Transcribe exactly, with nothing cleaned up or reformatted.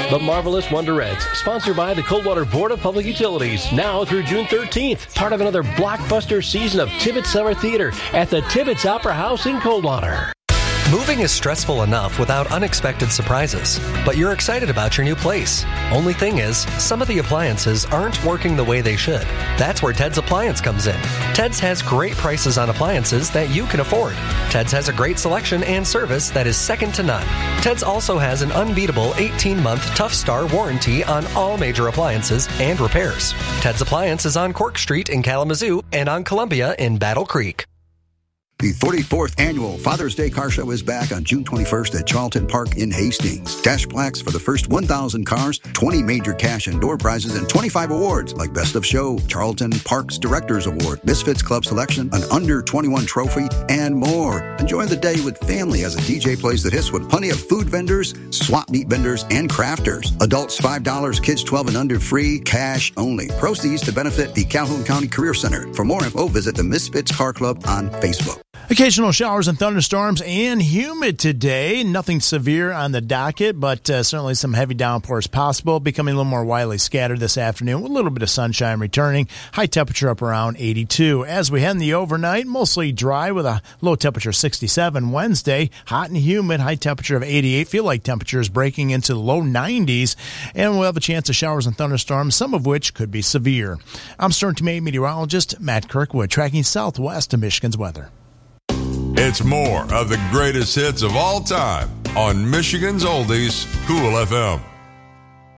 The Marvelous Wonderettes, sponsored by the Coldwater Board of Public Utilities, now through June thirteenth. Part of another blockbuster season of Tibbetts Summer Theater at the Tibbetts Opera House in Coldwater. Moving is stressful enough without unexpected surprises, but you're excited about your new place. Only thing is, some of the appliances aren't working the way they should. That's where Ted's Appliance comes in. Ted's has great prices on appliances that you can afford. Ted's has a great selection and service that is second to none. Ted's also has an unbeatable eighteen-month Tough Star warranty on all major appliances and repairs. Ted's Appliance is on Cork Street in Kalamazoo and on Columbia in Battle Creek. The forty-fourth Annual Father's Day Car Show is back on June twenty-first at Charlton Park in Hastings. Cash plaques for the first one thousand cars, twenty major cash and door prizes, and twenty-five awards like Best of Show, Charlton Park's Directors Award, Misfits Club Selection, an under twenty-one trophy, and more. Enjoy the day with family as a D J plays the hits with plenty of food vendors, swap meet vendors, and crafters. Adults five dollars, kids twelve and under free, cash only. Proceeds to benefit the Calhoun County Career Center. For more info, visit the Misfits Car Club on Facebook. Occasional showers and thunderstorms and humid today. Nothing severe on the docket, but uh, certainly some heavy downpours possible. Becoming a little more widely scattered this afternoon with a little bit of sunshine returning. High temperature up around eighty-two. As we head in the overnight, mostly dry with a low temperature sixty-seven. Wednesday, hot and humid, high temperature of eighty-eight. Feel like temperatures breaking into the low nineties. And we'll have a chance of showers and thunderstorms, some of which could be severe. I'm Stern to Maine meteorologist Matt Kirkwood, tracking southwest of Michigan's weather. It's more of the greatest hits of all time on Michigan's Oldies, Cool F M.